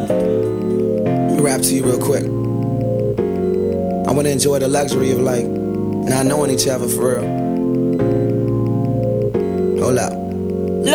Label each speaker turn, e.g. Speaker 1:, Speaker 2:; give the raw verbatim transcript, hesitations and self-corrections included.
Speaker 1: Let me rap to you real quick. I wanna enjoy the luxury of like not knowing each other for real.